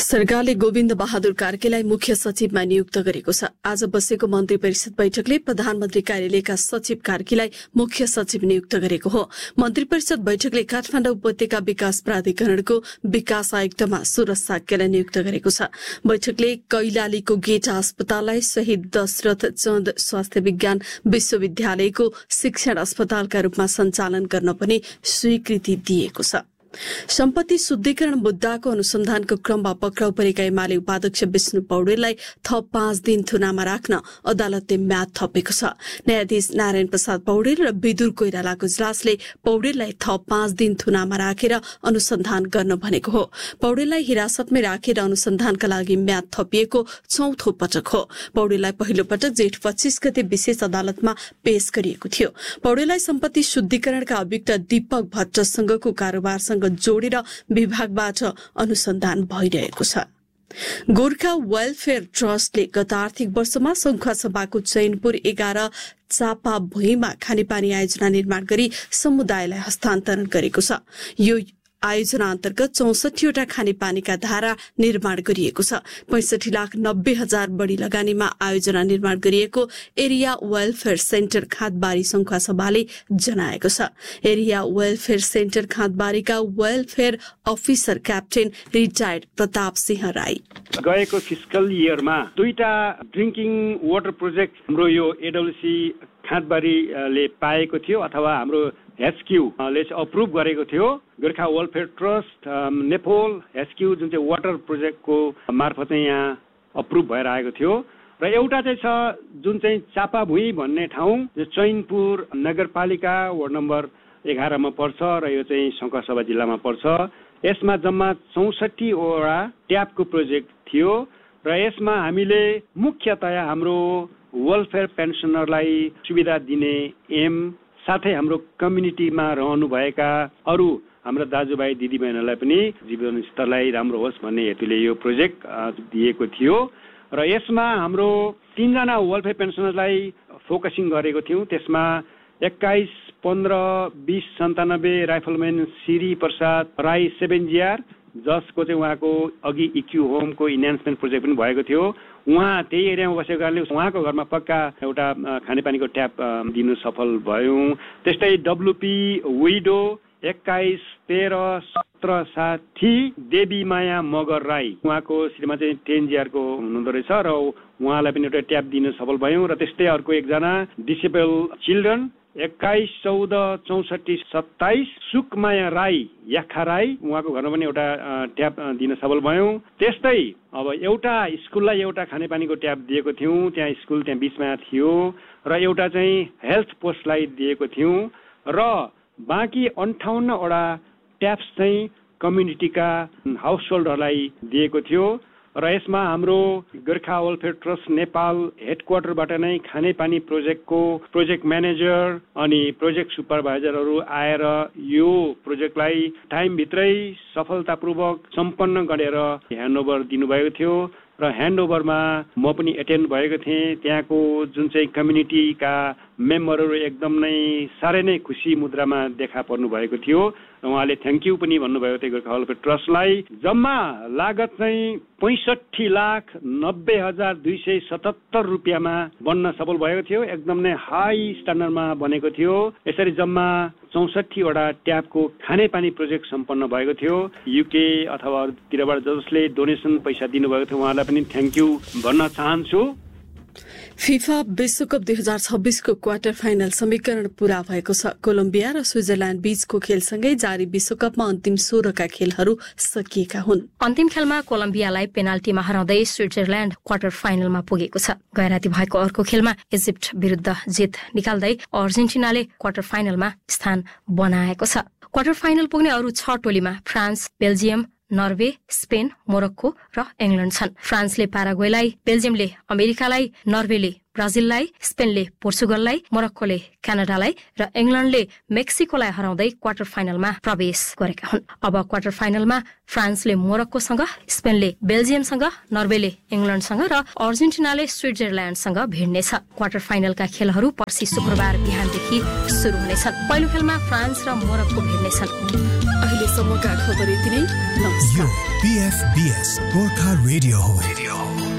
सरकारले गोविन्द बहादुर कार्कीलाई मुख्य सचिवमा नियुक्त गरेको छ। आज बसेको मन्त्री परिषद बैठकले प्रधानमन्त्री कार्यालयका सचिव कार्कीलाई मुख्य सचिव नियुक्त गरेको हो। मन्त्री परिषद बैठकले काठमाडौँ उपत्यका विकास प्राधिकरणको विकास आयुक्तमा सूरज साक्यलाई नियुक्त गरेको छ। बैठकले कैलालीको गेटा अस्पताललाई शहीद दशरथ चन्द स्वास्थ्य विज्ञान विश्वविद्यालयको शिक्षण अस्पतालका रूपमा सञ्चालन गर्न पनि स्वीकृति दिएको छ। सम्पत्ति शुद्धिकरण मुद्दाको अनुसन्धानको क्रममा पक्राउ परेका एमाले उपाध्यक्ष विष्णु पौडेललाई थप 5 दिन थुनामा राख्न अदालतले म्याद थपेको छ। न्यायाधीश नारायण प्रसाद पौडेल र विदुर कोइरालाको इजलासले पौडेललाई थप 5 दिन थुनामा राखेर अनुसन्धान गर्न भनेको हो। पौडेललाई हिरासतमै राखेर अनुसन्धानका लागि म्याद थपिएको 4थो पटक हो। पौडेललाई पहिलो पटक जेठ 25 गते विशेष अदालतमा पेश गरिएको थियो। पौडेललाई सम्पत्ति शुद्धिकरणका अभियुक्त दीपक भट्टसँगको कारोबारसँग जोडेर विभागबाट अनुसन्धान भइरहेको छ। गोर्खा वेलफेयर ट्रस्टले गत आर्थिक वर्षमा संखुवासभाको चैनपुर 11 चापा भुइँमा खानेपानी आयोजना निर्माण गरी समुदायलाई हस्तान्तरण गरेको छ। यो आयोजना अन्तर्गत 64वटा खानेपानीका धारा निर्माण गरिएको छ। 65,90,000 बढी लगानीमा आयोजना निर्माण गरिएको एरिया वेलफेयर सेन्टर खाँदबारी संखुवासभाले जनाएको छ। Area welfare centre खाँदबारीका welfare officer captain retired Pratap Singh Rai गएको फिस्कल इयरमा 2टा ड्रिङ्किङ वाटर प्रोजेक्ट हाम्रो यो एडब्ल्युसी खाँदबारीले पाएको थियो अथवा हाम्रो एसक्यूले अप्रुभ गरेको थियो। गोर्खा वेलफेयर ट्रस्ट नेपोल एसक्यू जुन चाहिँ वाटर प्रोजेक्टको मार्फत चाहिँ यहाँ अप्रुभ भएर आएको थियो। र एउटा चाहिँ छ जुन चाहिँ चापाभुइँ भन्ने ठाउँ जो चैनपुर नगरपालिका वार्ड नम्बर 11 मा पर्छ र यो चाहिँ संखुवासभा जिल्लामा पर्छ। यसमा जम्मा 64वटा ट्यापको प्रोजेक्ट थियो र यसमा हामीले मुख्यतया हाम्रो वेलफेयर पेन्सनरलाई सुविधा दिने एम साथै हाम्रो कम्युनिटीमा रहनुभएका अरू हाम्रो दाजुभाइ दिदीबहिनीहरूलाई पनि जीवन स्तरलाई राम्रो होस् भन्ने हेतुले यो प्रोजेक्ट दिएको थियो। र यसमा हाम्रो 3 जना वेलफेयर पेन्सनरलाई फोकसिङ गरेको थियौँ। त्यसमा 21, 15, 20, 97 राइफलम्यान श्री प्रसाद राई 7GR जसको चाहिँ उहाँको अघि इक्यू होमको इन्हान्समेन्ट प्रोजेक्ट पनि भएको थियो। उहाँ त्यही एरियामा बसेको कारणले उहाँको घरमा पक्का एउटा खानेपानीको ट्याप दिनु सफल भयौँ। त्यस्तै डब्लुपी विडो 21, 13, 17 साथी देवी माया मगर राई उहाँको श्रीमा चाहिँ 10GR को हुनुहुँदो रहेछ र उहाँलाई पनि एउटा ट्याप दिनु सफल भयौँ। र त्यस्तै अर्को एकजना डिसेबल चिल्ड्रन 21, 14, 64, 27 सुकमाया राई याखा राई उहाँको घरमा पनि एउटा ट्याप दिन सफल भयौँ। त्यस्तै अब एउटा स्कुललाई एउटा खानेपानीको ट्याप दिएको थियौँ। त्यहाँ स्कुल त्यहाँ बिचमा थियो र एउटा चाहिँ हेल्थ पोस्टलाई दिएको थियौँ र बाँकी 58वटा ट्याप्स चाहिँ कम्युनिटीका हाउस होल्डरलाई दिएको थियो। र यसमा हाम्रो गोर्खा वेलफेयर ट्रस्ट नेपाल हेडक्वार्टरबाट नै खानेपानी प्रोजेक्टको प्रोजेक्ट म्यानेजर अनि प्रोजेक्ट सुपरभाइजरहरू आएर यो प्रोजेक्टलाई टाइमभित्रै सफलतापूर्वक सम्पन्न गरेर ह्यान्डओभर दिनुभएको थियो। र ह्यान्डओभरमा म पनि एटेन्ड भएको थिएँ। त्यहाँको जुन चाहिँ कम्युनिटीका मेम्बरहरू एकदम नै साह्रै नै खुसी मुद्रामा देखा पर्नु भएको थियो। उहाँले थ्याङ्क यू पनि भन्नुभएको थियो गोर्खा वेलफेयर ट्रस्टलाई। जम्मा लागत चाहिँ 65,90,277 रुपियाँमा बन्न सफल भएको थियो। एकदम नै हाई स्ट्यान्डर्डमा बनेको थियो। यसरी जम्मा 64वटा ट्यापको खानेपानी प्रोजेक्ट सम्पन्न भएको थियो। युके अथवा अरूतिरबाट जसले डोनेसन पैसा दिनुभएको थियो उहाँलाई पनि थ्याङ्क यू भन्न चाहन्छु। फिफा विश्वकप 2026 को क्वार्टर फाइनल समीकरण पूरा भएको छ। कोलम्बिया र स्विजरल्याण्ड बीचको खेलसँगै जारी विश्वकपमा अन्तिम 16 का खेलहरू सकिएका हुन्। अन्तिम खेलमा कोलम्बियालाई पेनाल्टीमा हराउँदै स्विजरल्याण्ड क्वार्टर फाइनलमा पुगेको छ। गैराती भएको अर्को खेलमा इजिप्ट विरुद्ध जित निकाल्दै अर्जेन्टिनाले क्वार्टर फाइनलमा स्थान बनाएको छ। क्वार्टर फाइनल पुग्ने अरू 6 टोलीमा France, Belgium, Norway, Spain, Morocco र इङ्ल्याण्ड छन्। फ्रान्सले पाराग्वेलाई, बेल्जियमले अमेरिकालाई, नर्वेले ब्राजिललाई, स्पेनले पोर्चुगललाई, मोरक्कोले क्यानाडालाई र इङ्ल्यान्डले मेक्सिकोलाई हराउँदै क्वार्टर फाइनलमा प्रवेश गरेका हुन्। अब क्वार्टर फाइनलमा फ्रान्सले मोरक्कोसँग, स्पेनले बेल्जियमसँग, नर्वेले इङ्ल्यान्डसँग र अर्जेन्टिनाले स्विट्जरल्यान्डसँग भिड्नेछ। क्वार्टर फाइनलका खेलहरू पर्सि शुक्रबार बिहानदेखि सुरु हुनेछन्। पहिलो खेलमा फ्रान्स र मोरक्को भिड्नेछन्। अहिलेसम्मका खबर यति नै। नमस्कार। PFBS गोर्खा रेडियो हो।